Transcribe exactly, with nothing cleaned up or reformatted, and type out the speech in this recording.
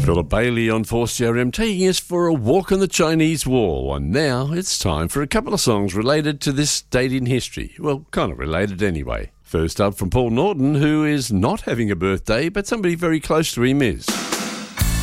Philip Bailey on four C R M taking us for a walk on the Chinese Wall. And now it's time for a couple of songs related to this date in history. Well, kind of related anyway. First up from Paul Norton, who is not having a birthday, but somebody very close to him is.